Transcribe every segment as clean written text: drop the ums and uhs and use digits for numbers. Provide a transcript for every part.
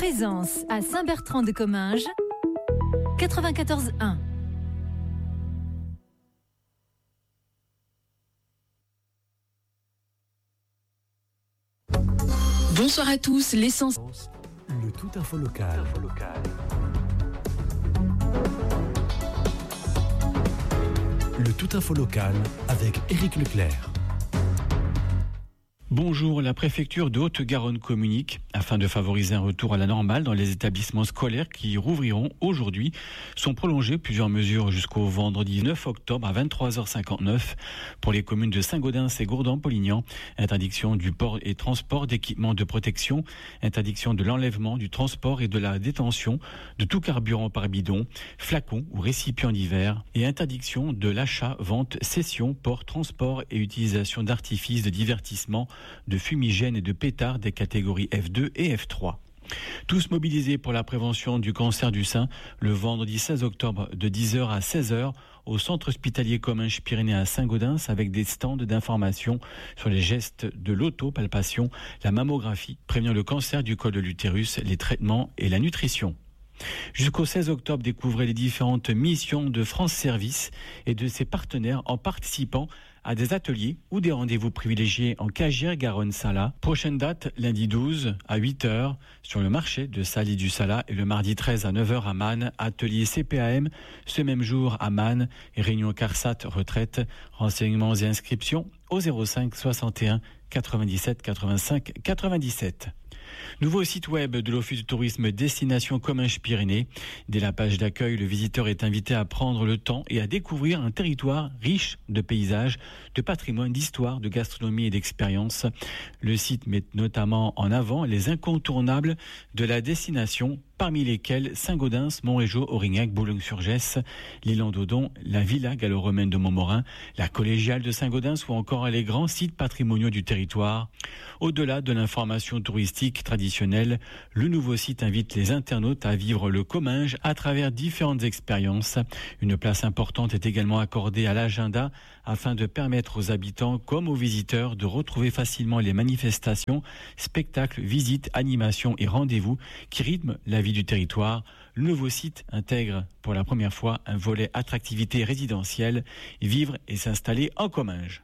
Présence à Saint-Bertrand-de-Comminges, 94.1. Bonsoir à tous, l'essence. Le tout info local. Le tout info local avec Éric Leclerc. Bonjour, la préfecture de Haute-Garonne communique afin de favoriser un retour à la normale dans les établissements scolaires qui rouvriront aujourd'hui. Sont prolongées plusieurs mesures jusqu'au vendredi 9 octobre à 23h59 pour les communes de Saint-Gaudens et Gourdon-Polignan. Interdiction du port et transport d'équipements de protection, interdiction de l'enlèvement, du transport et de la détention de tout carburant par bidon, flacon ou récipient d'hiver et interdiction de l'achat, vente, cession, port, transport et utilisation d'artifices de divertissement, de fumigènes et de pétards des catégories F2 et F3. Tous mobilisés pour la prévention du cancer du sein le vendredi 16 octobre de 10h à 16h au centre hospitalier Comminges-Pyrénées à Saint-Gaudens avec des stands d'information sur les gestes de l'autopalpation, la mammographie, prévenir le cancer du col de l'utérus, les traitements et la nutrition. Jusqu'au 16 octobre, découvrez les différentes missions de France Service et de ses partenaires en participant à des ateliers ou des rendez-vous privilégiés en Cagières-Garonne-Sala. Prochaine date, lundi 12 à 8h sur le marché de Saly-du-Sala et le mardi 13 à 9h à Man, atelier CPAM, ce même jour à Man et réunion CARSAT retraite, renseignements et inscriptions au 05 61 97 85 97. Nouveau site web de l'Office du tourisme Destination Comminges-Pyrénées. Dès la page d'accueil, le visiteur est invité à prendre le temps et à découvrir un territoire riche de paysages, de patrimoine, d'histoire, de gastronomie et d'expérience. Le site met notamment en avant les incontournables de la destination, parmi lesquels Saint-Gaudens, Montrégeau, Aurignac, Boulogne-sur-Gesse, l'île d'Odon, la villa gallo-romaine de Montmorin, la collégiale de Saint-Gaudens ou encore les grands sites patrimoniaux du territoire. Au-delà de l'information touristique traditionnelle, le nouveau site invite les internautes à vivre le Comminges à travers différentes expériences. Une place importante est également accordée à l'agenda afin de permettre aux habitants comme aux visiteurs de retrouver facilement les manifestations, spectacles, visites, animations et rendez-vous qui rythment la vie du territoire. Le nouveau site intègre pour la première fois un volet attractivité résidentielle, vivre et s'installer en Comminges.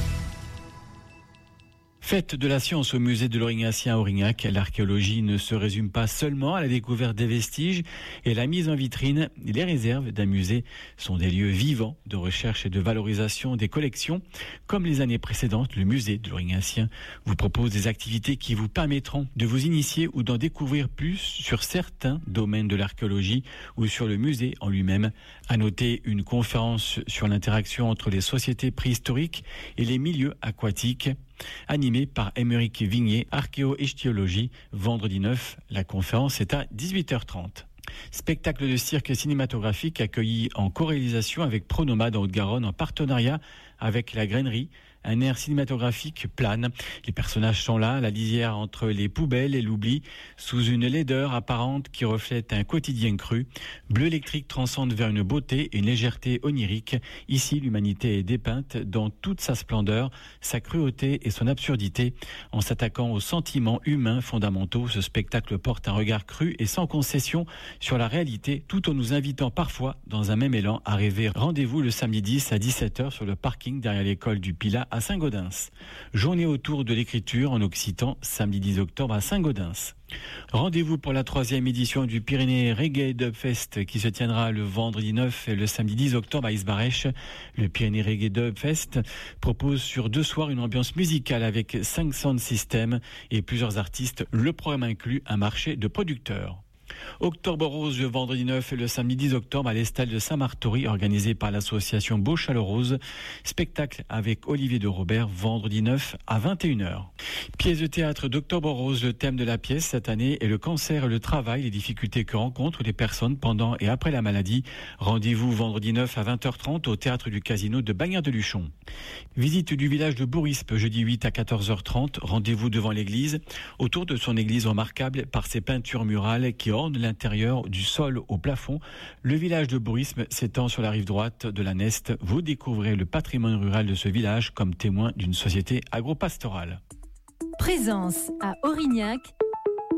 Fête de la science au musée de l'Aurignacien à Aurignac. L'archéologie ne se résume pas seulement à la découverte des vestiges et la mise en vitrine. Les réserves d'un musée sont des lieux vivants de recherche et de valorisation des collections. Comme les années précédentes, le musée de l'Aurignacien vous propose des activités qui vous permettront de vous initier ou d'en découvrir plus sur certains domaines de l'archéologie ou sur le musée en lui-même. À noter une conférence sur l'interaction entre les sociétés préhistoriques et les milieux aquatiques, animé par Émeric Vignier, archéo-ichthyologie, vendredi 9. La conférence est à 18h30. Spectacle de cirque cinématographique accueilli en co-réalisation avec Pronomade en Haute-Garonne en partenariat avec la Grainerie. Un air cinématographique plane. Les personnages sont là, la lisière entre les poubelles et l'oubli, sous une laideur apparente qui reflète un quotidien cru. Bleu électrique transcende vers une beauté et une légèreté onirique. Ici, l'humanité est dépeinte dans toute sa splendeur, sa cruauté et son absurdité. En s'attaquant aux sentiments humains fondamentaux, ce spectacle porte un regard cru et sans concession sur la réalité, tout en nous invitant parfois, dans un même élan, à rêver. Rendez-vous le samedi 10 à 17h sur le parking derrière l'école du Pilat à Saint-Gaudens. Journée autour de l'écriture en occitan, samedi 10 octobre à Saint-Gaudens. Rendez-vous pour la 3e édition du Pyrénées Reggae Dub Fest qui se tiendra le vendredi 9 et le samedi 10 octobre à Isbarèche. Le Pyrénées Reggae Dub Fest propose sur 2 soirs une ambiance musicale avec 5 sound systems et plusieurs artistes. Le programme inclut un marché de producteurs. Octobre Rose le vendredi 9 et le samedi 10 octobre à l'Estelle de Saint-Martory, organisé par l'association Beauchal Rose. Spectacle avec Olivier de Robert, vendredi 9 à 21h. Pièce de théâtre d'Octobre Rose, le thème de la pièce cette année est le cancer et le travail, les difficultés que rencontrent les personnes pendant et après la maladie. Rendez-vous vendredi 9 à 20h30 au théâtre du Casino de Bagnères-de-Luchon. Visite du village de Bourrispe, jeudi 8 à 14h30. Rendez-vous devant l'église, autour de son église remarquable par ses peintures murales qui ornent l'intérieur du sol au plafond. Le village de Bourrispe s'étend sur la rive droite de la Neste. Vous découvrez le patrimoine rural de ce village comme témoin d'une société agro-pastorale. Présence à Aurignac,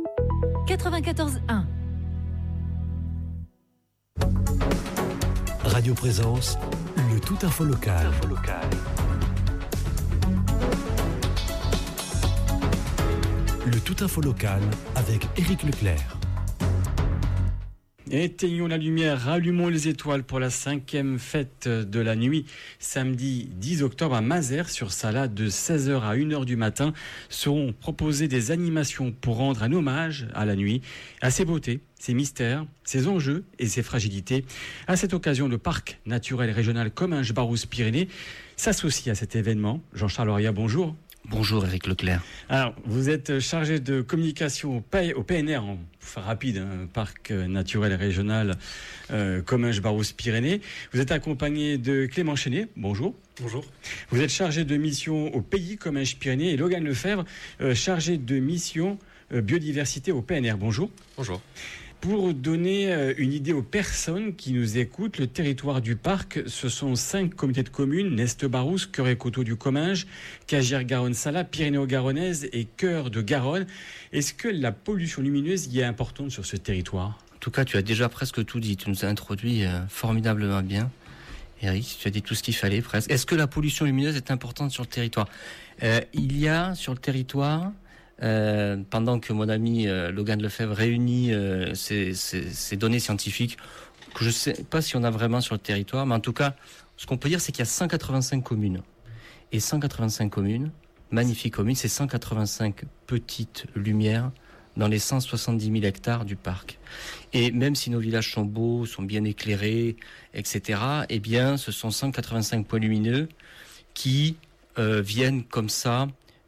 94.1. Radio Présence, le tout info local. Le tout info local avec Éric Leclerc. Éteignons la lumière, rallumons les étoiles pour la 5e fête de la nuit. Samedi 10 octobre à Mazères, sur Salade, de 16h à 1h du matin, seront proposées des animations pour rendre un hommage à la nuit, à ses beautés, ses mystères, ses enjeux et ses fragilités. À cette occasion, le parc naturel régional Comminges-Barousse-Pyrénées s'associe à cet événement. Jean-Charles Auria, bonjour. Bonjour Éric Leclerc. Alors, vous êtes chargé de communication au PNR, pour faire rapide, Parc naturel régional Comminges-Barousse-Pyrénées. Vous êtes accompagné de Clément Chenet. Bonjour. Bonjour. Vous êtes chargé de mission au pays Comminges-Pyrénées et Logan Lefebvre, chargé de mission biodiversité au PNR. Bonjour. Bonjour. Pour donner une idée aux personnes qui nous écoutent, le territoire du parc, ce sont 5 communautés de communes, Neste-Barousse, Cœur et Coteaux du Comminges, Cagières-Garonne-Sala, Pyrénées-Garonnaise et Cœur de Garonne. Est-ce que la pollution lumineuse y est importante sur ce territoire ? En tout cas, tu as déjà presque tout dit. Tu nous as introduit formidablement bien. Éric, tu as dit tout ce qu'il fallait presque. Est-ce que la pollution lumineuse est importante sur le territoire ? Il y a sur le territoire... pendant que mon ami Logan Lefebvre réunit ces données scientifiques que je ne sais pas si on a vraiment sur le territoire, mais en tout cas, ce qu'on peut dire, c'est qu'il y a 185 communes. Et 185 communes, magnifiques communes, c'est 185 petites lumières dans les 170 000 hectares du parc. Et même si nos villages sont beaux, sont bien éclairés, etc., eh bien, ce sont 185 points lumineux qui viennent comme ça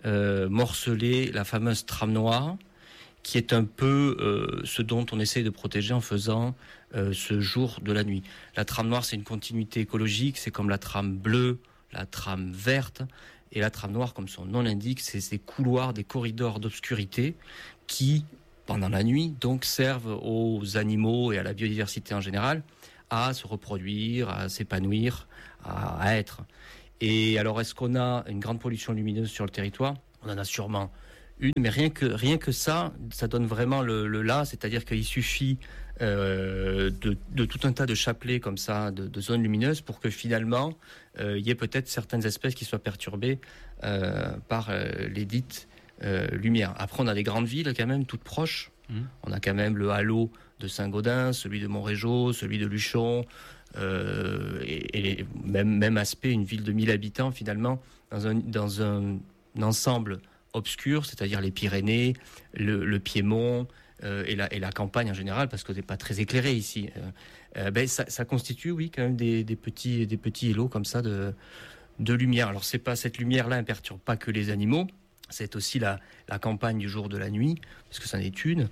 morceler la fameuse trame noire, qui est un peu ce dont on essaie de protéger en faisant ce jour de la nuit. La trame noire, c'est une continuité écologique, c'est comme la trame bleue, la trame verte, et la trame noire, comme son nom l'indique, c'est ces couloirs, des corridors d'obscurité qui, pendant la nuit, donc servent aux animaux et à la biodiversité en général à se reproduire, à s'épanouir, à être. Et alors, est-ce qu'on a une grande pollution lumineuse sur le territoire ? On en a sûrement une, mais rien que ça donne vraiment le là, c'est-à-dire qu'il suffit de tout un tas de chapelets comme ça, de zones lumineuses, pour que finalement, il y ait peut-être certaines espèces qui soient perturbées par les dites lumières. Après, on a des grandes villes quand même, toutes proches. On a quand même le halo de Saint-Gaudens, celui de Montrégeau, celui de Luchon, et même aspect, une ville de 1000 habitants finalement, dans un ensemble obscur, c'est-à-dire les Pyrénées, le Piémont et la campagne en général, parce que c'est pas très éclairé ici. Ça constitue, oui, quand même des petits îlots comme ça de lumière. Alors cette lumière-là, elle ne perturbe pas que les animaux, c'est aussi la campagne du jour de la nuit, parce que c'en est une.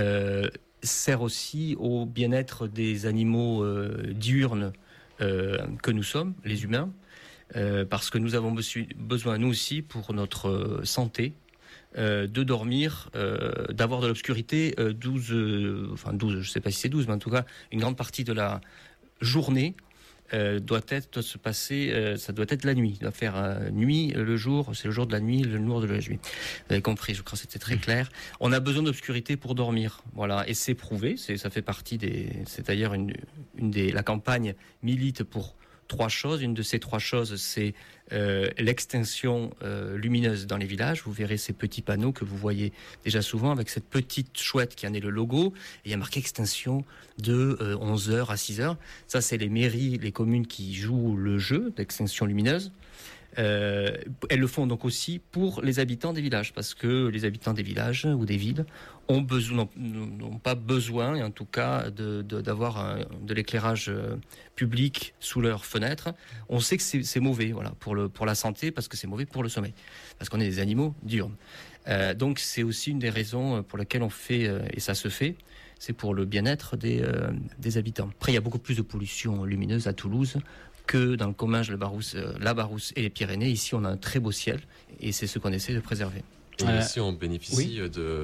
Sert aussi au bien-être des animaux diurnes que nous sommes, les humains, parce que nous avons besoin, nous aussi, pour notre santé, de dormir, d'avoir de l'obscurité 12, je ne sais pas si c'est 12, mais en tout cas, une grande partie de la journée doit être la nuit. Il doit faire nuit, le jour, c'est le jour de la nuit, le jour de la nuit. Vous avez compris, je crois que c'était très clair. On a besoin d'obscurité pour dormir, voilà, et c'est prouvé, ça fait partie c'est d'ailleurs la campagne milite pour 3 choses. Une de ces 3 choses, c'est l'extinction lumineuse dans les villages. Vous verrez ces petits panneaux que vous voyez déjà souvent avec cette petite chouette qui en est le logo. Et il y a marqué extinction de 11h à 6h. Ça, c'est les mairies, les communes qui jouent le jeu d'extinction lumineuse. Elles le font donc aussi pour les habitants des villages, parce que les habitants des villages ou des villes n'ont pas besoin, et en tout cas, d'avoir de l'éclairage public sous leurs fenêtres. On sait que c'est mauvais, voilà, pour la santé, parce que c'est mauvais pour le sommeil, parce qu'on est des animaux diurnes. Donc c'est aussi une des raisons pour lesquelles on fait, et ça se fait, c'est pour le bien-être des habitants. Après, il y a beaucoup plus de pollution lumineuse à Toulouse que dans le Comminges, la Barousse et les Pyrénées. Ici, on a un très beau ciel, et c'est ce qu'on essaie de préserver. Et ici, on bénéficie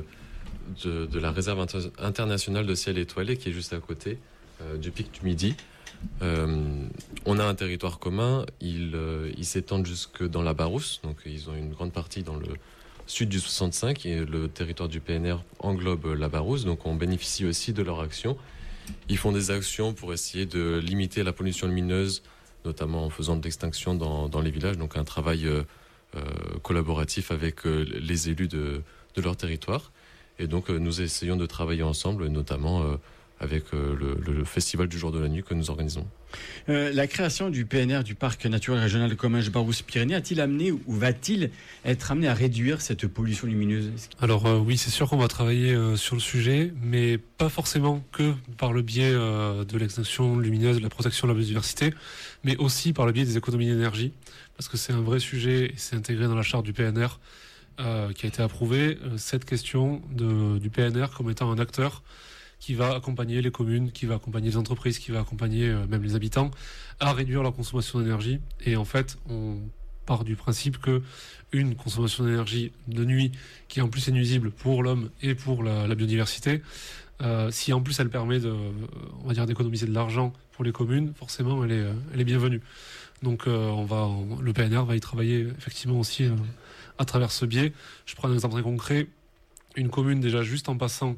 de la réserve internationale de ciel étoilé qui est juste à côté du pic du Midi. On a un territoire commun, ils s'étendent jusque dans la Barousse, donc ils ont une grande partie dans sud du 65 et le territoire du PNR englobe la Barousse, donc on bénéficie aussi de leur action. Ils font des actions pour essayer de limiter la pollution lumineuse, notamment en faisant de l'extinction dans les villages, donc un travail collaboratif avec les élus de leur territoire. Et donc nous essayons de travailler ensemble, notamment avec le Festival du jour de la nuit que nous organisons. La création du PNR, du Parc naturel régional de Comminges-Barousse-Pyrénées, a-t-il amené ou va-t-il être amené à réduire cette pollution lumineuse ? Alors oui, c'est sûr qu'on va travailler sur le sujet, mais pas forcément que par le biais de l'extinction lumineuse, de la protection de la biodiversité, mais aussi par le biais des économies d'énergie, parce que c'est un vrai sujet et c'est intégré dans la charte du PNR qui a été approuvée, cette question du PNR comme étant un acteur qui va accompagner les communes, qui va accompagner les entreprises, qui va accompagner même les habitants à réduire leur consommation d'énergie. Et en fait, on part du principe que une consommation d'énergie de nuit, qui en plus est nuisible pour l'homme et pour la biodiversité, si en plus elle permet on va dire d'économiser de l'argent pour les communes, forcément elle est bienvenue. Donc le PNR va y travailler effectivement aussi à travers ce biais. Je prends un exemple très concret. Une commune déjà juste en passant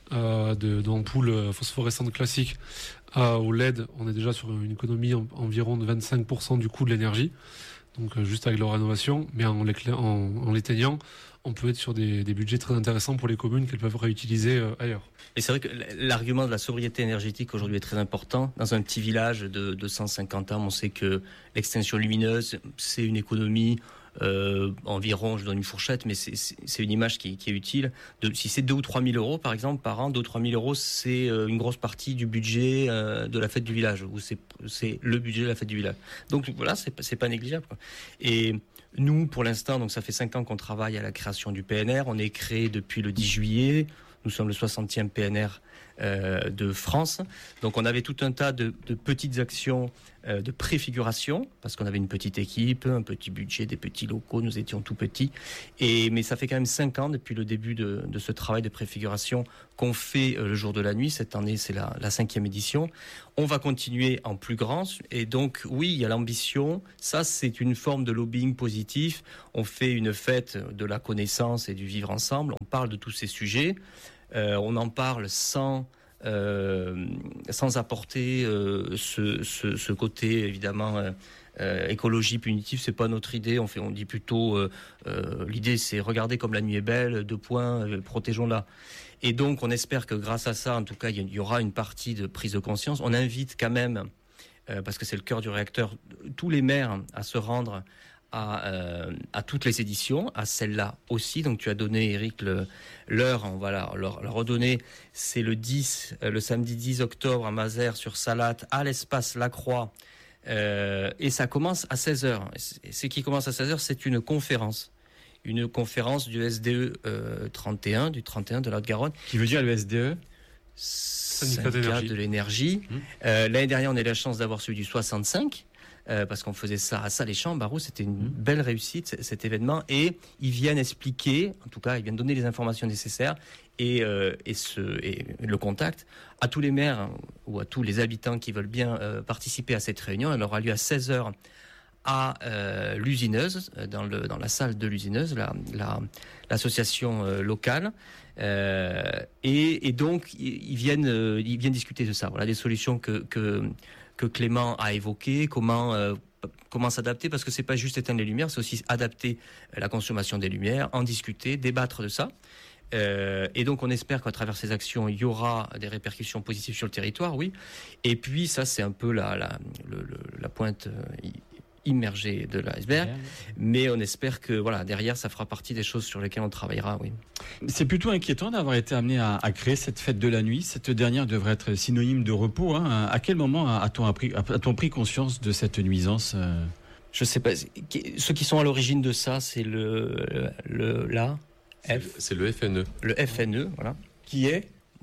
d'ampoules phosphorescentes classiques au LED, on est déjà sur une économie environ de 25% du coût de l'énergie, donc juste avec leur rénovation, mais en l'éteignant, on peut être sur des budgets très intéressants pour les communes qu'elles peuvent réutiliser ailleurs. Et c'est vrai que l'argument de la sobriété énergétique aujourd'hui est très important. Dans un petit village de 150 âmes, on sait que l'extinction lumineuse, c'est une économie environ, je donne une fourchette, mais c'est une image qui est utile. Si c'est 2 ou 3 000 euros, par exemple, par an, 2 ou 3 000 euros, c'est une grosse partie du budget de la fête du village, ou c'est le budget de la fête du village. Donc voilà, c'est pas négligeable, quoi. Et nous, pour l'instant, donc ça fait 5 ans qu'on travaille à la création du PNR. On est créé depuis le 10 juillet. Nous sommes le 60e PNR de France. Donc on avait tout un tas de petites actions de préfiguration, parce qu'on avait une petite équipe, un petit budget, des petits locaux, nous étions tout petits. Mais ça fait quand même 5 ans depuis le début de ce travail de préfiguration qu'on fait le jour de la nuit. Cette année, c'est la 5e édition. On va continuer en plus grand. Et donc, oui, il y a l'ambition. Ça, c'est une forme de lobbying positif. On fait une fête de la connaissance et du vivre ensemble. On parle de tous ces sujets. On en parle sans apporter ce côté évidemment écologie punitive. C'est pas notre idée. On dit plutôt l'idée, c'est regarder comme la nuit est belle. 2 points, protégeons-la. Et donc on espère que grâce à ça, en tout cas, il y aura une partie de prise de conscience. On invite quand même, parce que c'est le cœur du réacteur, tous les maires à se rendre à toutes les éditions, à celle-là aussi. Donc tu as donné, Eric, l'heure, on va leur redonner. C'est le samedi 10 octobre à Mazères sur Salate, à l'espace Lacroix, et ça commence à 16h. Ce qui commence à 16h, c'est une conférence du SDE 31, du 31 de la Haute-Garonne. Qui veut dire le SDE ? Syndicat de l'énergie. L'année dernière, on a eu la chance d'avoir celui du 65. Parce qu'on faisait ça à Saléchamps, Barousse, c'était une belle réussite cet événement, et ils viennent expliquer, en tout cas ils viennent donner les informations nécessaires et le contact à tous les maires ou à tous les habitants qui veulent bien participer à cette réunion. Elle aura lieu à 16h à l'usineuse, dans la salle de l'usineuse, l'association locale. Et donc ils viennent discuter de ça. Voilà des solutions que Clément a évoquées, comment s'adapter, parce que c'est pas juste éteindre les lumières, c'est aussi adapter la consommation des lumières, en discuter, débattre de ça. Et donc on espère qu'à travers ces actions, il y aura des répercussions positives sur le territoire, oui. Et puis ça, c'est un peu la pointe immergée de l'iceberg, mais on espère que derrière ça fera partie des choses sur lesquelles on travaillera, oui. C'est plutôt inquiétant d'avoir été amené à créer cette fête de la nuit. Cette dernière devrait être synonyme de repos, hein. À quel moment a-t-on pris conscience de cette nuisance ? Je sais pas. Ceux qui sont à l'origine de ça, c'est c'est le FNE. Le FNE, voilà. Qui est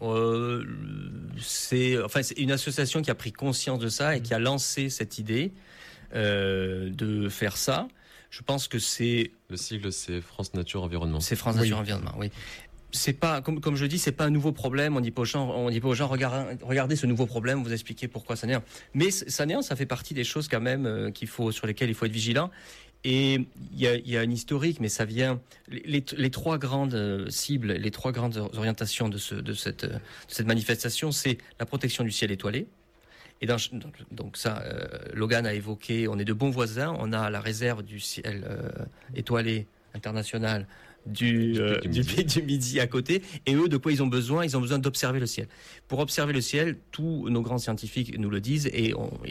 c'est une association qui a pris conscience de ça et qui a lancé cette idée de faire ça. Je pense que c'est... Le sigle, c'est France Nature Environnement. C'est France Nature Environnement, oui. C'est pas, comme je dis, c'est pas un nouveau problème. On dit pas aux gens, regardez ce nouveau problème, vous expliquez pourquoi ça n'énerve. Mais ça n'énerve, ça fait partie des choses quand même sur lesquelles il faut être vigilant. Et il y a un historique, mais ça vient... Les trois grandes cibles, les trois grandes orientations de cette manifestation, c'est la protection du ciel étoilé. Et donc ça, Logan a évoqué, on est de bons voisins, on a la réserve du ciel étoilé international du Midi à côté. Et eux, de quoi ils ont besoin ? Ils ont besoin d'observer le ciel. Pour observer le ciel, tous nos grands scientifiques nous le disent, et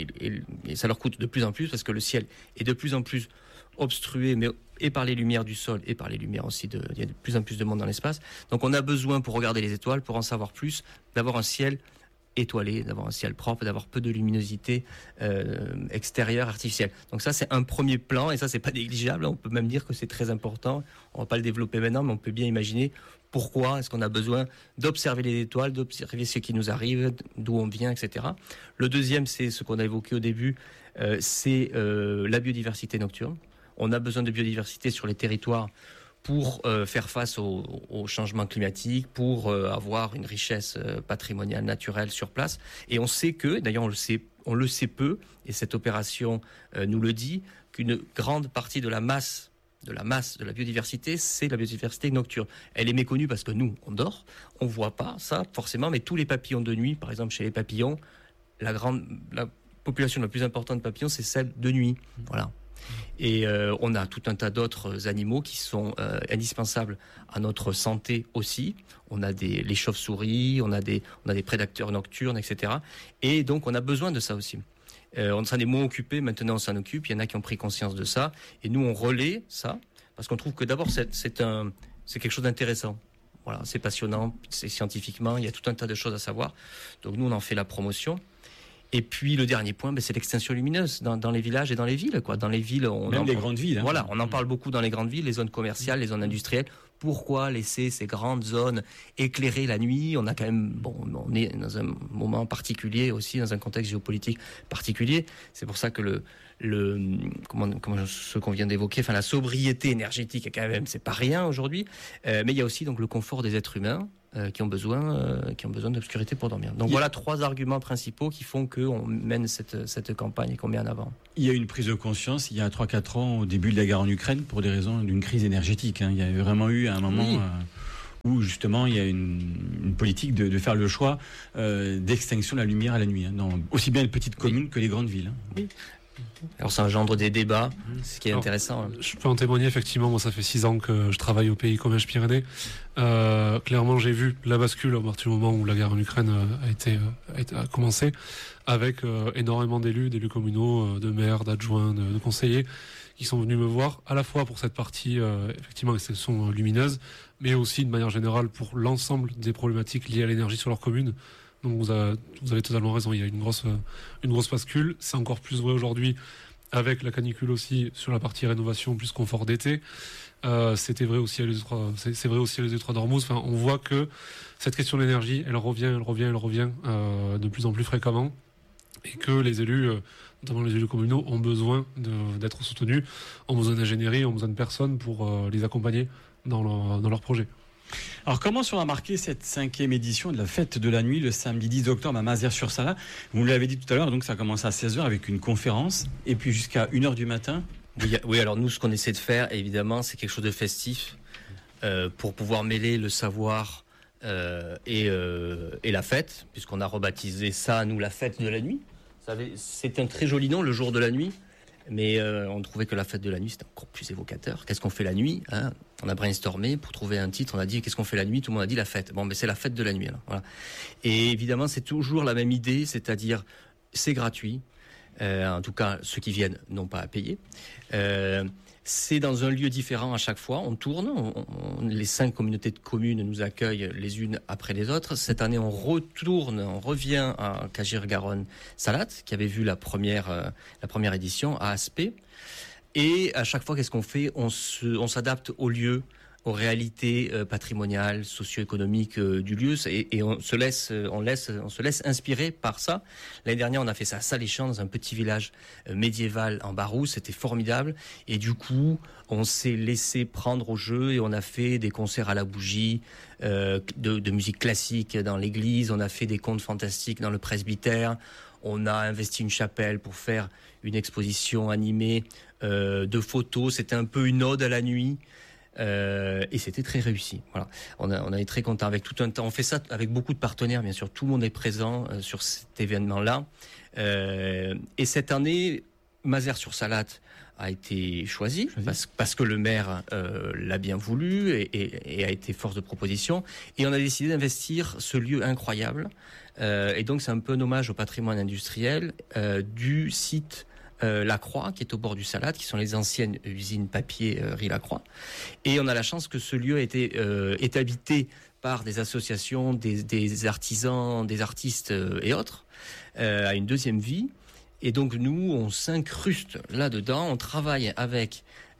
ça leur coûte de plus en plus, parce que le ciel est de plus en plus obstrué, mais et par les lumières du sol, et par les lumières aussi il y a de plus en plus de monde dans l'espace. Donc on a besoin, pour regarder les étoiles, pour en savoir plus, d'avoir un ciel étoilé, d'avoir un ciel propre, d'avoir peu de luminosité extérieure artificielle. Donc ça, c'est un premier plan, et ça, c'est pas négligeable. On peut même dire que c'est très important. On va pas le développer maintenant, mais on peut bien imaginer pourquoi est-ce qu'on a besoin d'observer les étoiles, d'observer ce qui nous arrive, d'où on vient, etc. Le deuxième, c'est ce qu'on a évoqué au début, c'est la biodiversité nocturne. On a besoin de biodiversité sur les territoires pour faire face au changement climatique, pour avoir une richesse patrimoniale naturelle sur place. Et on sait que, d'ailleurs on le sait peu, et cette opération nous le dit, qu'une grande partie de la masse de la biodiversité, c'est la biodiversité nocturne. Elle est méconnue parce que nous, on dort, on voit pas ça forcément, mais tous les papillons de nuit, par exemple chez les papillons, la population la plus importante de papillons, c'est celle de nuit. Voilà. Et on a tout un tas d'autres animaux qui sont indispensables à notre santé aussi. On a les chauves-souris, on a des prédateurs nocturnes, etc. Et donc on a besoin de ça aussi. On s'en est moins occupé, maintenant on s'en occupe. Il y en a qui ont pris conscience de ça. Et nous on relaie ça parce qu'on trouve que d'abord c'est quelque chose d'intéressant. Voilà, c'est passionnant, c'est scientifiquement, il y a tout un tas de choses à savoir. Donc nous on en fait la promotion. Et puis le dernier point, c'est l'extinction lumineuse dans les villages et dans les villes. Dans les villes, les grandes villes. Hein. Voilà, on en parle beaucoup dans les grandes villes, les zones commerciales, les zones industrielles. Pourquoi laisser ces grandes zones éclairées la nuit ? On a quand même, on est dans un moment particulier aussi, dans un contexte géopolitique particulier. C'est pour ça que ce qu'on vient d'évoquer, la sobriété énergétique, quand même, c'est pas rien aujourd'hui. Mais il y a aussi donc le confort des êtres humains. Qui ont besoin d'obscurité pour dormir. Donc voilà 3 arguments principaux qui font qu'on mène cette campagne et qu'on met en avant. Il y a eu une prise de conscience il y a 3-4 ans au début de la guerre en Ukraine pour des raisons d'une crise énergétique. Hein. Il y a vraiment eu un moment où justement il y a une politique de faire le choix d'extinction de la lumière à la nuit, hein, dans aussi bien les petites communes que les grandes villes. Hein. Oui. Alors ça engendre des débats, ce qui est intéressant. Je peux en témoigner effectivement, moi ça fait 6 ans que je travaille au pays Comminges-Pyrénées. Clairement j'ai vu la bascule à partir du moment où la guerre en Ukraine a commencé, avec énormément d'élus communaux, de maires, d'adjoints, de conseillers, qui sont venus me voir, à la fois pour cette partie effectivement extinction lumineuse, mais aussi de manière générale pour l'ensemble des problématiques liées à l'énergie sur leur commune. Donc vous avez totalement raison, il y a une grosse bascule. C'est encore plus vrai aujourd'hui avec la canicule aussi sur la partie rénovation plus confort d'été. C'était vrai aussi à c'est vrai aussi à l'UZ3 d'Ormuz. Enfin, on voit que cette question de l'énergie, elle revient de plus en plus fréquemment, et que les élus, notamment les élus communaux, ont besoin d'être soutenus, ont besoin d'ingénierie, ont besoin de personnes pour les accompagner dans leur projet. Alors comment sera marquée cette 5e édition de la fête de la nuit le samedi 10 octobre à Mazères-sur-Sala ? Vous l'avez dit tout à l'heure, donc ça commence à 16h avec une conférence et puis jusqu'à 1h du matin. Oui, alors nous ce qu'on essaie de faire évidemment c'est quelque chose de festif pour pouvoir mêler le savoir et la fête, puisqu'on a rebaptisé ça nous la fête de la nuit. C'est un très joli nom, le jour de la nuit. Mais on trouvait que la fête de la nuit, c'était encore plus évocateur. Qu'est-ce qu'on fait la nuit, hein ? On a brainstormé pour trouver un titre. On a dit, qu'est-ce qu'on fait la nuit ? Tout le monde a dit la fête. Bon, mais c'est la fête de la nuit. Alors, voilà. Et évidemment, c'est toujours la même idée, c'est-à-dire, c'est gratuit. En tout cas, ceux qui viennent n'ont pas à payer. C'est dans un lieu différent à chaque fois. On tourne. Les 5 communautés de communes nous accueillent les unes après les autres. Cette année, on revient à Cagir-Garonne-Salat, qui avait vu la première édition à Aspet. Et à chaque fois, qu'est-ce qu'on fait ? On s'adapte au lieu, aux réalités patrimoniales, socio-économiques du lieu, et on se laisse inspirer par ça. L'année dernière, on a fait ça à Saléchamps, dans un petit village médiéval en Barousse, c'était formidable. Et du coup, on s'est laissé prendre au jeu et on a fait des concerts à la bougie, de musique classique dans l'église, on a fait des contes fantastiques dans le presbytère. On a investi une chapelle pour faire une exposition animée de photos. C'était un peu une ode à la nuit. Et c'était très réussi. Voilà. On est très content avec tout un temps. On fait ça avec beaucoup de partenaires, bien sûr. Tout le monde est présent sur cet événement-là. Et cette année, Mazères-sur-Salatte a été choisi parce que le maire l'a bien voulu et a été force de proposition. Et on a décidé d'investir ce lieu incroyable. Et donc c'est un peu un hommage au patrimoine industriel du site Lacroix, qui est au bord du Salatte, qui sont les anciennes usines papier Riz Lacroix. Et on a la chance que ce lieu est habité par des associations, des artisans, des artistes et autres, à une deuxième vie. Et donc nous, on s'incruste là-dedans, on travaille avec...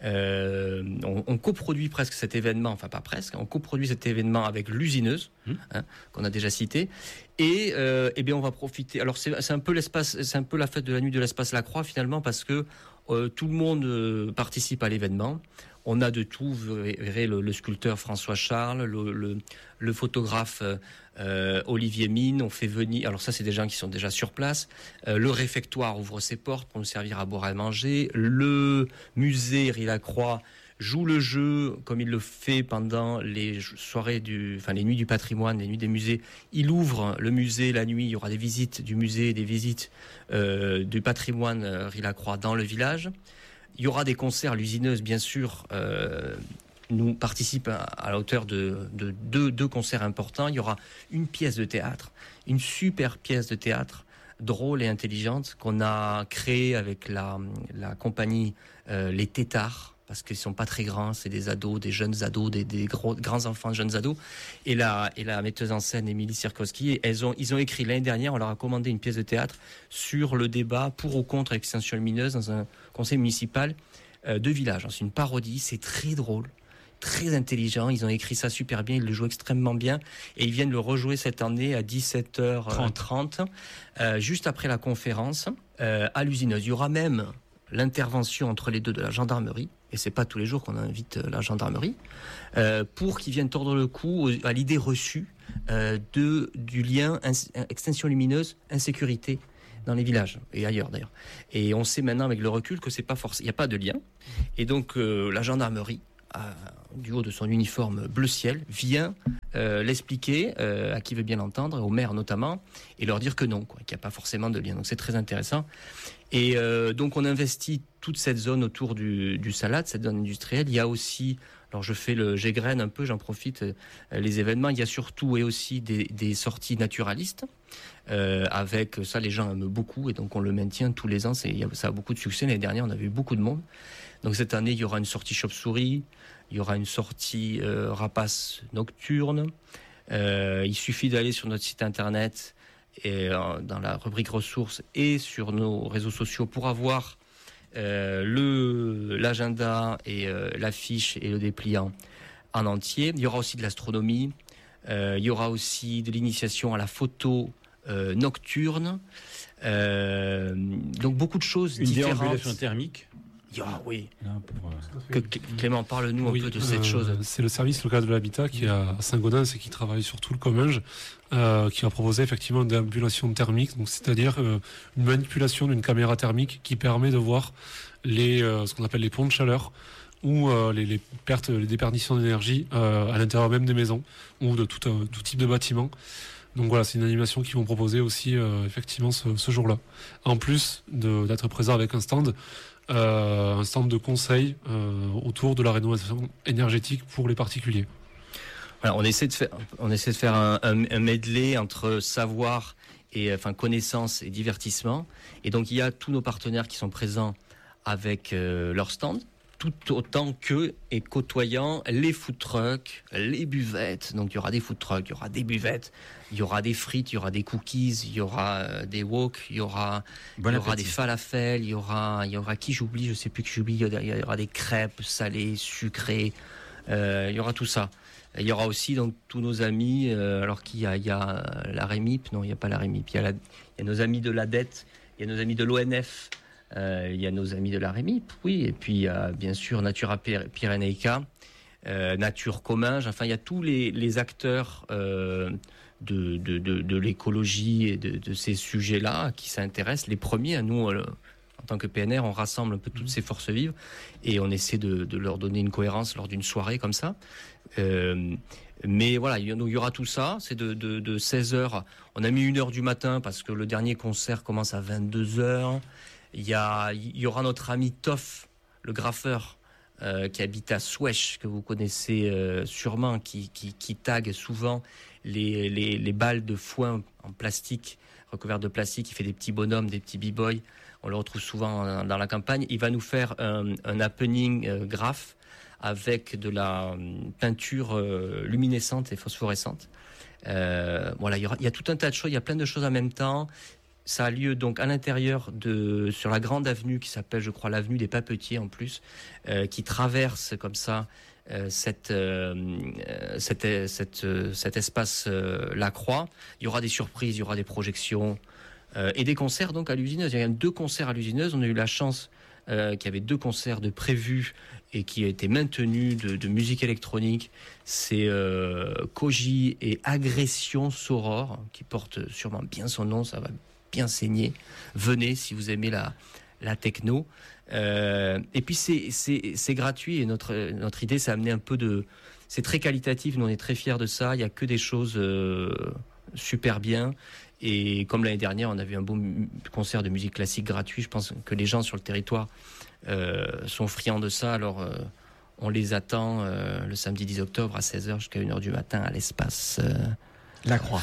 on coproduit presque cet événement, enfin pas presque, on coproduit cet événement avec l'usineuse, qu'on a déjà cité, et bien on va profiter. Alors c'est un peu l'espace, c'est un peu la fête de la nuit de l'espace Lacroix finalement, parce que tout le monde participe à l'événement. On a de tout, vous verrez le sculpteur François Charles, le photographe Olivier Mine, on fait venir, alors ça c'est des gens qui sont déjà sur place, le réfectoire ouvre ses portes pour nous servir à boire et à manger, le musée Riz Lacroix joue le jeu comme il le fait pendant les soirées les nuits du patrimoine, les nuits des musées. Il ouvre le musée la nuit, il y aura des visites du musée, des visites du patrimoine Riz Lacroix dans le village. Il y aura des concerts, l'usineuse bien sûr nous participe à la hauteur de deux concerts importants. Il y aura une pièce de théâtre, une super pièce de théâtre drôle et intelligente qu'on a créée avec la compagnie Les Tétards, parce qu'ils sont pas très grands, c'est des ados, des jeunes ados, des grands enfants, jeunes ados. Et la metteuse en scène Émilie Sierkowski, ils ont écrit l'année dernière, on leur a commandé une pièce de théâtre sur le débat pour ou contre l'extinction lumineuse dans un conseil municipal de village. C'est une parodie, c'est très drôle, très intelligent. Ils ont écrit ça super bien, ils le jouent extrêmement bien. Et ils viennent le rejouer cette année à 17h30, juste après la conférence, à l'usineuse. Il y aura même l'intervention entre les deux de la gendarmerie, et c'est pas tous les jours qu'on invite la gendarmerie, pour qu'ils viennent tordre le cou à l'idée reçue du lien extinction lumineuse, insécurité dans les villages et ailleurs d'ailleurs. Et on sait maintenant avec le recul que c'est pas forcément, il n'y a pas de lien. Et donc la gendarmerie, du haut de son uniforme bleu ciel, vient l'expliquer à qui veut bien l'entendre, au maire notamment, et leur dire que non, qu'il n'y a pas forcément de lien. Donc c'est très intéressant. Et donc on investit toute cette zone autour du Salatte, cette zone industrielle. Il y a aussi, alors j'égrène un peu, j'en profite, les événements. Il y a surtout et aussi des sorties naturalistes. Avec ça, les gens aiment beaucoup, et donc on le maintient tous les ans. Ça a beaucoup de succès. L'année dernière, on avait eu beaucoup de monde. Donc cette année, il y aura une sortie chauve-souris, il y aura une sortie rapace nocturne. Il suffit d'aller sur notre site internet et dans la rubrique ressources et sur nos réseaux sociaux pour avoir l'agenda et l'affiche et le dépliant en entier. Il y aura aussi de l'astronomie. Il y aura aussi de l'initiation à la photo nocturne. Donc beaucoup de choses différentes. Une déambulation thermique. Oui. Clément, parle-nous un peu de cette chose. C'est le service local de l'habitat qui est à Saint-Gaudens et qui travaille sur tout le Comminges, qui va proposer effectivement une déambulation thermique, donc c'est-à-dire une manipulation d'une caméra thermique qui permet de voir ce qu'on appelle les ponts de chaleur ou les pertes, les déperditions d'énergie à l'intérieur même des maisons ou de tout type de bâtiment. Donc voilà, c'est une animation qu'ils vont proposer aussi effectivement ce jour-là. En plus d'être présent avec un stand de conseil autour de la rénovation énergétique pour les particuliers. Voilà, on essaie de faire un medley entre savoir et connaissance et divertissement. Et donc il y a tous nos partenaires qui sont présents avec leur stand, tout autant que et côtoyant les food trucks, les buvettes. Donc il y aura des food trucks, il y aura des buvettes, il y aura des frites, il y aura des cookies, il y aura des wok, il y aura des falafels, il y aura qui j'oublie, je sais plus qui j'oublie, il y aura des crêpes salées, sucrées, il y aura tout ça. Il y aura aussi donc tous nos amis, alors qu'il y a la REMIP, non il n'y a pas la REMIP, il y a nos amis de l'ADET, il y a nos amis de l'ONF, il y a nos amis de la REMIP, oui, et puis il y a bien sûr Natura Pyrenaica, Nature Comminges, enfin il y a tous les acteurs de l'écologie et de ces sujets-là qui s'intéressent. Les premiers à nous En tant que PNR, on rassemble un peu toutes ces forces vives et on essaie de leur donner une cohérence lors d'une soirée comme ça. Mais voilà, il y aura tout ça. C'est de 16h. On a mis 1h du matin parce que le dernier concert commence à 22h. Il y aura notre ami Toff, le graffeur, qui habite à Souesch, que vous connaissez sûrement, qui tague souvent les balles de foin en plastique, recouvertes de plastique. Il fait des petits bonhommes, des petits b-boys. On le retrouve souvent dans la campagne. Il va nous faire un happening graphe avec de la peinture luminescente et phosphorescente. Voilà, il y a tout un tas de choses, il y a plein de choses en même temps. Ça a lieu donc à l'intérieur sur la grande avenue qui s'appelle, je crois, l'avenue des Papetiers en plus, qui traverse comme ça cet espace La Croix. Il y aura des surprises, il y aura des projections et des concerts donc à l'Usineuse. Il y a 2 concerts à l'Usineuse. On a eu la chance qu'il y avait 2 concerts de prévus et qui a été maintenu de musique électronique. C'est Koji et Agression Soror, qui porte sûrement bien son nom, ça va bien saigner. Venez si vous aimez la techno. Et puis c'est gratuit et notre idée, c'est amener un peu de... C'est très qualitatif, nous on est très fiers de ça, il n'y a que des choses super bien. Et comme l'année dernière, on a vu un beau concert de musique classique gratuit, je pense que les gens sur le territoire sont friands de ça, alors on les attend le samedi 10 octobre à 16h jusqu'à 1h du matin à l'espace La Croix.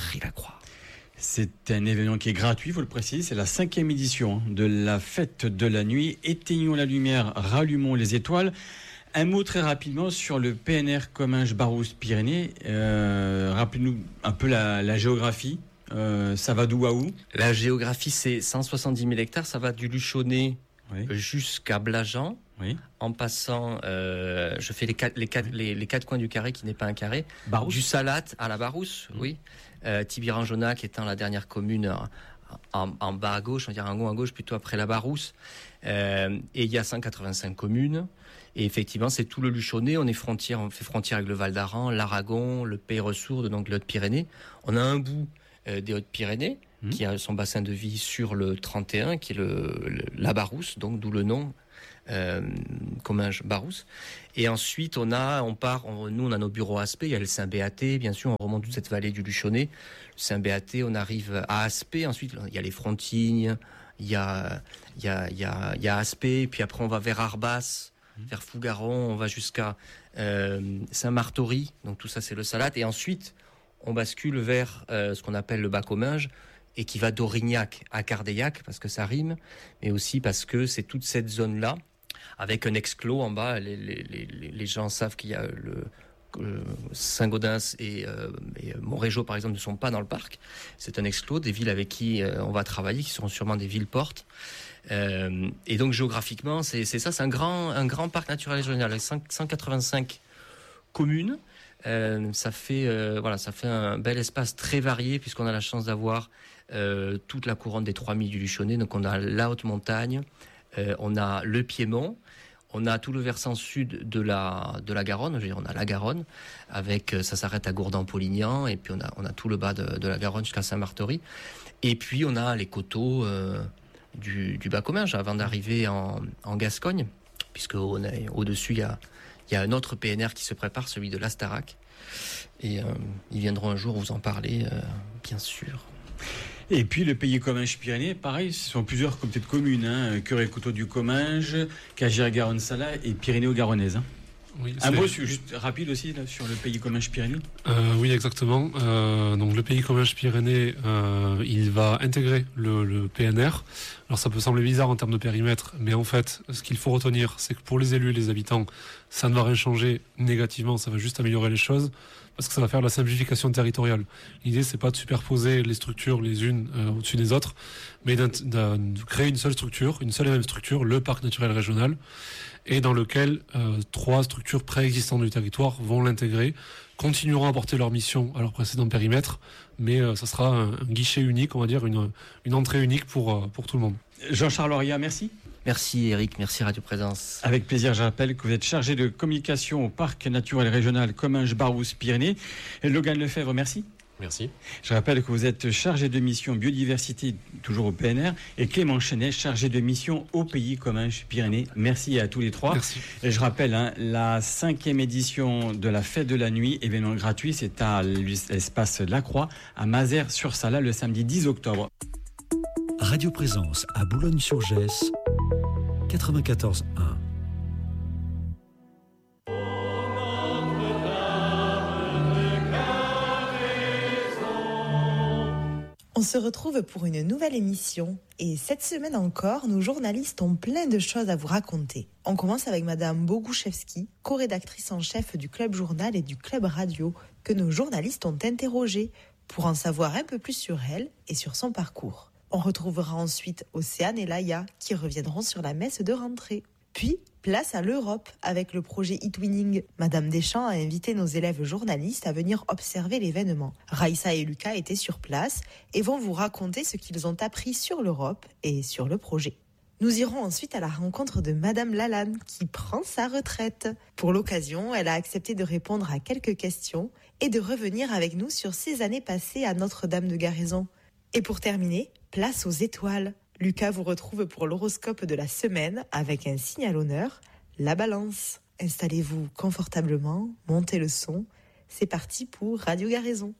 C'est un événement qui est gratuit, il faut le préciser, c'est la 5e édition de la fête de la nuit. Éteignons la lumière, rallumons les étoiles. Un mot très rapidement sur le PNR Comminges-Barousse-Pyrénées. Rappelez-nous un peu la géographie. Ça va d'où à où? La géographie, c'est 170 000 hectares. Ça va du Luchonnet jusqu'à Blajan. Oui. En passant, je fais les quatre coins du carré qui n'est pas un carré. Barousse. Du Salat à la Barousse, oui. Tibiran-Jonac étant la dernière commune en bas à gauche, on dirait en haut à gauche, plutôt après la Barousse. Et il y a 185 communes. Et effectivement, c'est tout le Luchonnet. On fait frontière avec le Val d'Aran, l'Aragon, le Pays Ressourdes, donc les Hautes-Pyrénées. On a un bout des Hautes-Pyrénées qui a son bassin de vie sur le 31, qui est la Barousse, donc d'où le nom. Comminges-Barousse. Et ensuite, nous, on a nos bureaux à Aspet, il y a le Saint-Béaté, bien sûr, on remonte toute cette vallée du Luchonnet. Le Saint-Béaté, on arrive à Aspet, ensuite, il y a les Frontignes, il y a Aspet, puis après, on va vers Arbas, vers Fougaron, on va jusqu'à Saint-Martory, donc tout ça, c'est le Salat. Et ensuite, on bascule vers ce qu'on appelle le Bas-Comminges, et qui va d'Aurignac à Cardeillac, parce que ça rime, mais aussi parce que c'est toute cette zone-là, avec un exclos en bas. Les gens savent qu'il y a Saint-Gaudens et Montrégeau, par exemple, ne sont pas dans le parc. C'est un exclos, des villes avec qui on va travailler, qui seront sûrement des villes portes. Et donc, géographiquement, c'est ça, c'est un grand parc naturel régional, avec 185 communes. Ça fait un bel espace très varié, puisqu'on a la chance d'avoir toute la couronne des 3000 du Luchonnet. Donc on a la haute montagne, on a le Piémont, on a tout le versant sud de la Garonne. Je veux dire, on a la Garonne, ça s'arrête à Gourdin-Polignan, et puis on a tout le bas de la Garonne jusqu'à Saint-Martory. Et puis on a les coteaux du Bas-Comminges avant d'arriver en Gascogne, puisque au-dessus il y a un autre PNR qui se prépare, celui de l'Astarac. Et ils viendront un jour vous en parler, bien sûr. Et puis le pays Comminges-Pyrénées, pareil, ce sont plusieurs comités de communes, Cœur-et-Couteaux du Comminges, Cagières-Garonne-Sala et Pyrénées-Garonnaise. Oui, un mot juste rapide aussi là, sur le pays Comminges-Pyrénées. Oui, exactement. Donc le pays Comminges-Pyrénées, il va intégrer le PNR. Alors ça peut sembler bizarre en termes de périmètre, mais en fait, ce qu'il faut retenir, c'est que pour les élus et les habitants, ça ne va rien changer négativement, ça va juste améliorer les choses, parce que ça va faire de la simplification territoriale. L'idée, c'est pas de superposer les structures les unes au-dessus des autres, mais de créer une seule et même structure, le parc naturel régional, et dans lequel 3 structures préexistantes du territoire vont l'intégrer, continueront à porter leur mission à leur précédent périmètre, mais ça sera un guichet unique, on va dire, une entrée unique pour tout le monde. Jean-Charles Auria, merci. Merci Eric, merci Radio Présence. Avec plaisir, je rappelle que vous êtes chargé de communication au Parc naturel régional Comminges-Barousse-Pyrénées. Logan Lefebvre, merci. Merci. Je rappelle que vous êtes chargé de mission biodiversité, toujours au PNR, et Clément Chenet, chargé de mission au Pays Comminges Pyrénées. Merci à tous les trois. Merci. Et je rappelle, la 5e édition de la Fête de la Nuit, événement gratuit, c'est à l'espace La Croix, à Mazères-sur-Sala, le samedi 10 octobre. Radio Présence à Boulogne-sur-Gesse, 94.1. On se retrouve pour une nouvelle émission et cette semaine encore, nos journalistes ont plein de choses à vous raconter. On commence avec Madame Boguszewski, co-rédactrice en chef du Club Journal et du Club Radio, que nos journalistes ont interrogée pour en savoir un peu plus sur elle et sur son parcours. On retrouvera ensuite Océane et Laïa qui reviendront sur la messe de rentrée. Puis, place à l'Europe avec le projet eTwinning. Madame Deschamps a invité nos élèves journalistes à venir observer l'événement. Raïssa et Lucas étaient sur place et vont vous raconter ce qu'ils ont appris sur l'Europe et sur le projet. Nous irons ensuite à la rencontre de Madame Lalanne qui prend sa retraite. Pour l'occasion, elle a accepté de répondre à quelques questions et de revenir avec nous sur ses années passées à Notre-Dame de Garaison. Et pour terminer, place aux étoiles. Lucas vous retrouve pour l'horoscope de la semaine avec un signe à l'honneur, la balance. Installez-vous confortablement, montez le son. C'est parti pour Radio Garaison.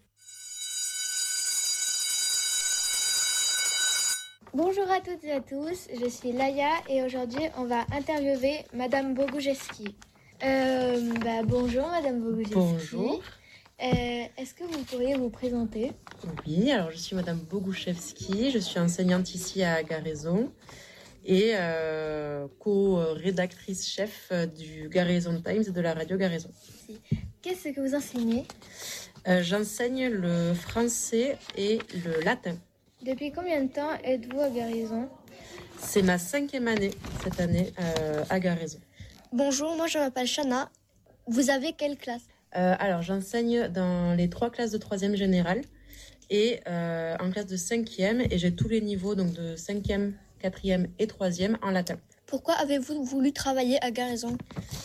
Bonjour à toutes et à tous, je suis Laïa et aujourd'hui on va interviewer Madame Boguszewski. Bonjour Madame Boguszewski. Bonjour. Est-ce que vous pourriez vous présenter ? Oui, alors je suis Madame Boguszewski, je suis enseignante ici à Garaison et co-rédactrice chef du Garaison Times et de la radio Garaison. Qu'est-ce que vous enseignez ? J'enseigne le français et le latin. Depuis combien de temps êtes-vous à Garaison ? C'est ma 5e année cette année à Garaison. Bonjour, moi je m'appelle Shana. Vous avez quelle classe ? Alors j'enseigne dans les 3 classes de 3e générale et en classe de 5e et j'ai tous les niveaux donc de 5e, 4e et 3e en latin. Pourquoi avez-vous voulu travailler à Garaison ?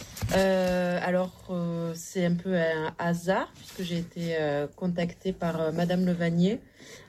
C'est un peu un hasard puisque j'ai été contactée par Madame Levanier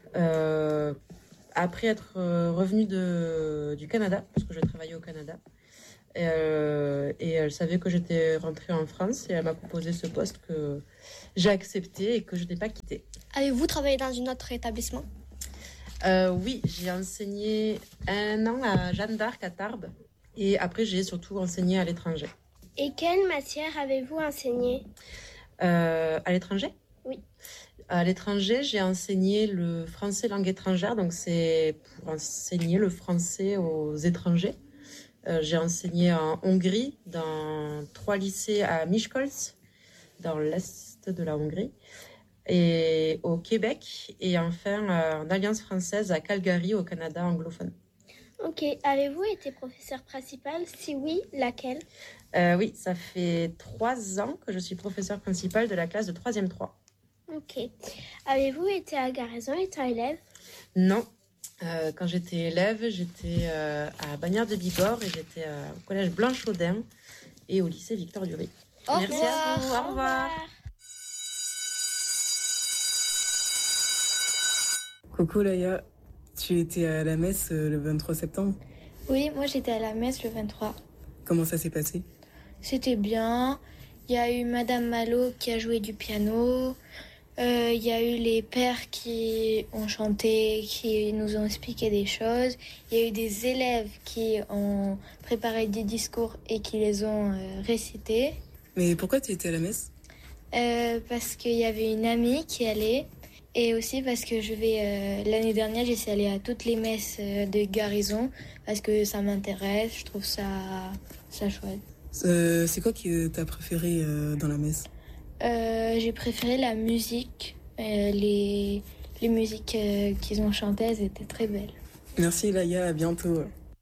après être revenue du Canada, parce que je travaillais au Canada. Et elle savait que j'étais rentrée en France et elle m'a proposé ce poste que j'ai accepté et que je n'ai pas quitté. Avez-vous travaillé dans un autre établissement ? Oui, j'ai enseigné 1 an à Jeanne d'Arc à Tarbes et après j'ai surtout enseigné à l'étranger. Et quelle matière avez-vous enseigné ? À l'étranger ? Oui. À l'étranger, j'ai enseigné le français langue étrangère, donc c'est pour enseigner le français aux étrangers. J'ai enseigné en Hongrie, dans 3 lycées à Miskolc, dans l'est de la Hongrie, et au Québec, et enfin en Alliance française à Calgary, au Canada anglophone. Ok, avez-vous été professeur principal ? Si oui, laquelle ? Oui, ça fait 3 ans que je suis professeur principal de la classe de 3e 3. Ok. Avez-vous été à Garaison étant élève ? Non. Quand j'étais élève, j'étais à Bagnères de Bigorre et j'étais au collège Blanche-Audin et au lycée Victor Duruy. Merci à vous. Au revoir. Coucou Laïa, tu étais à la messe le 23 septembre ? Oui, moi j'étais à la messe le 23. Comment ça s'est passé ? C'était bien. Il y a eu Madame Malo qui a joué du piano. Il y a eu les pères qui ont chanté, qui nous ont expliqué des choses. Il y a eu des élèves qui ont préparé des discours et qui les ont récités. Mais pourquoi tu étais à la messe ? Parce qu'il y avait une amie qui allait. Et aussi parce que l'année dernière, j'essaie d'aller à toutes les messes de Garaison parce que ça m'intéresse, je trouve ça chouette. C'est quoi que t'as préféré dans la messe ? J'ai préféré la musique. Les musiques qu'ils ont chantées, elles étaient très belles. Merci Laïa, à bientôt.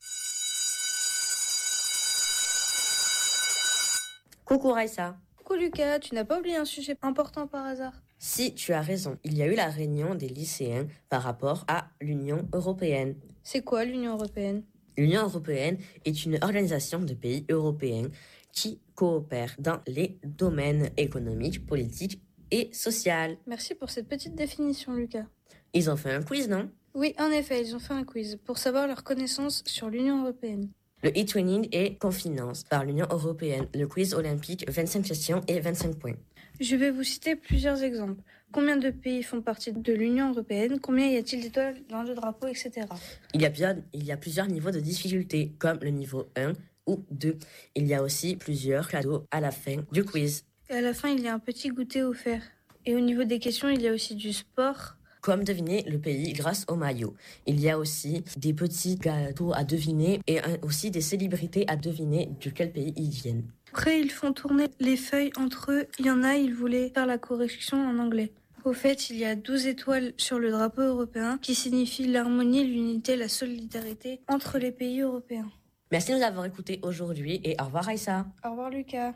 Coucou Raïssa. Coucou Lucas, tu n'as pas oublié un sujet important par hasard ? Si, tu as raison. Il y a eu la réunion des lycéens par rapport à l'Union européenne. C'est quoi l'Union européenne ? L'Union européenne est une organisation de pays européens qui coopèrent dans les domaines économiques, politiques et sociale. Merci pour cette petite définition, Lucas. Ils ont fait un quiz, non? Oui, en effet, ils ont fait un quiz pour savoir leurs connaissances sur l'Union européenne. Le e-training est cofinancé par l'Union européenne. Le quiz olympique, 25 questions et 25 points. Je vais vous citer plusieurs exemples. Combien de pays font partie de l'Union européenne? Combien y a-t-il d'étoiles dans le drapeau, etc. Il y a plusieurs niveaux de difficulté, comme le niveau 1 ou 2. Il y a aussi plusieurs cadeaux à la fin du quiz. Et à la fin, il y a un petit goûter offert. Et au niveau des questions, il y a aussi du sport. Comme deviner le pays grâce au maillot. Il y a aussi des petits gâteaux à deviner et aussi des célébrités à deviner de quel pays ils viennent. Après, ils font tourner les feuilles entre eux. Il y en a, ils voulaient faire la correction en anglais. Au fait, il y a 12 étoiles sur le drapeau européen qui signifient l'harmonie, l'unité, la solidarité entre les pays européens. Merci de nous avoir écoutés aujourd'hui et au revoir Aïssa. Au revoir Lucas.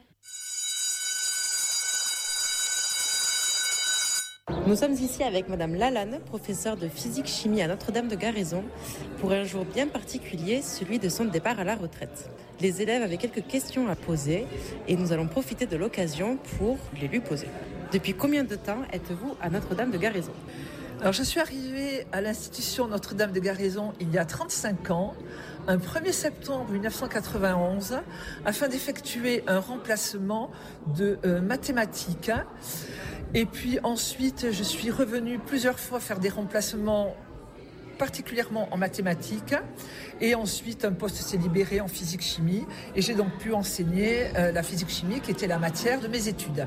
Nous sommes ici avec Madame Lalanne, professeure de physique-chimie à Notre-Dame de Garaison, pour un jour bien particulier, celui de son départ à la retraite. Les élèves avaient quelques questions à poser et nous allons profiter de l'occasion pour les lui poser. Depuis combien de temps êtes-vous à Notre-Dame de Garaison? Alors, je suis arrivée à l'institution Notre-Dame de Garaison il y a 35 ans, un 1er septembre 1991, afin d'effectuer un remplacement de mathématiques. Et puis ensuite, je suis revenue plusieurs fois faire des remplacements, particulièrement en mathématiques. Et ensuite, un poste s'est libéré en physique-chimie. Et j'ai donc pu enseigner la physique-chimie, qui était la matière de mes études.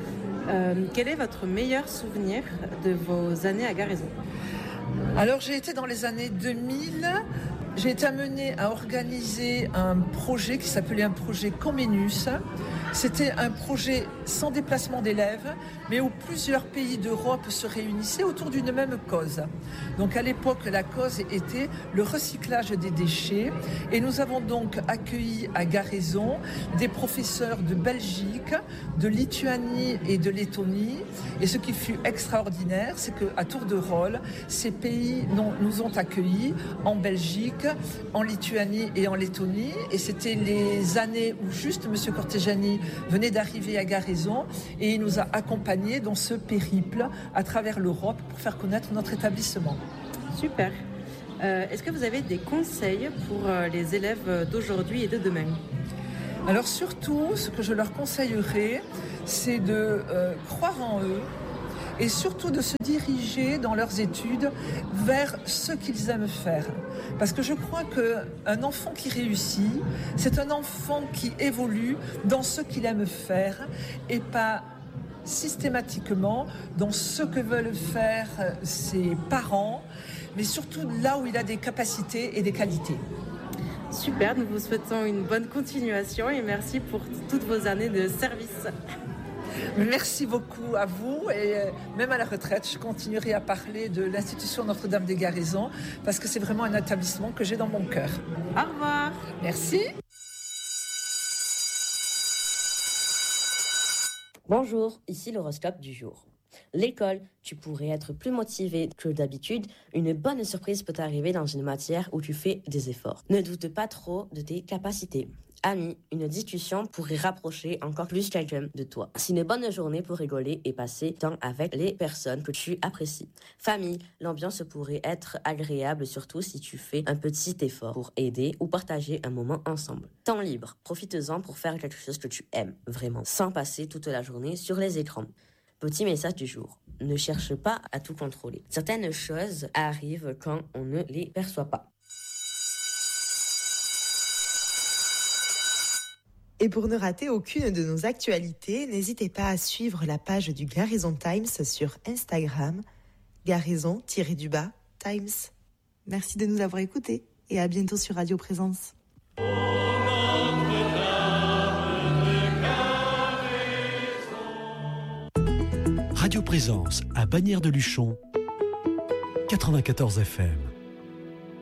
Quel est votre meilleur souvenir de vos années à Garaison? Alors, j'ai été dans les années 2000. J'ai été amenée à organiser un projet qui s'appelait un projet Comenius. C'était un projet sans déplacement d'élèves, mais où plusieurs pays d'Europe se réunissaient autour d'une même cause. Donc à l'époque, la cause était le recyclage des déchets. Et nous avons donc accueilli à Garaison des professeurs de Belgique, de Lituanie et de Lettonie. Et ce qui fut extraordinaire, c'est qu'à tour de rôle, ces pays nous ont accueillis en Belgique, en Lituanie et en Lettonie. Et c'était les années où juste M. Cortegiani venait d'arriver à Garaison et il nous a accompagnés dans ce périple à travers l'Europe pour faire connaître notre établissement. Super. Est-ce que vous avez des conseils pour les élèves d'aujourd'hui et de demain? Alors surtout, ce que je leur conseillerais, c'est de croire en eux et surtout de se diriger dans leurs études vers ce qu'ils aiment faire. Parce que je crois qu'un enfant qui réussit, c'est un enfant qui évolue dans ce qu'il aime faire et pas systématiquement dans ce que veulent faire ses parents, mais surtout là où il a des capacités et des qualités. Super, nous vous souhaitons une bonne continuation et merci pour toutes vos années de service. Merci beaucoup à vous et même à la retraite, je continuerai à parler de l'institution Notre-Dame des Garaisons parce que c'est vraiment un établissement que j'ai dans mon cœur. Au revoir. Merci. Bonjour, ici l'horoscope du jour. L'école, tu pourrais être plus motivé que d'habitude. Une bonne surprise peut t'arriver dans une matière où tu fais des efforts. Ne doute pas trop de tes capacités. Amis, une discussion pourrait rapprocher encore plus quelqu'un de toi. C'est une bonne journée pour rigoler et passer temps avec les personnes que tu apprécies. Famille, l'ambiance pourrait être agréable, surtout si tu fais un petit effort pour aider ou partager un moment ensemble. Temps libre, profites-en pour faire quelque chose que tu aimes vraiment, sans passer toute la journée sur les écrans. Petit message du jour. Ne cherche pas à tout contrôler. Certaines choses arrivent quand on ne les perçoit pas. Et pour ne rater aucune de nos actualités, n'hésitez pas à suivre la page du Garaison Times sur Instagram, Garaison-Times. Merci de nous avoir écoutés et à bientôt sur Radio Présence. Radio Présence à Bagnères de Luchon, 94 FM.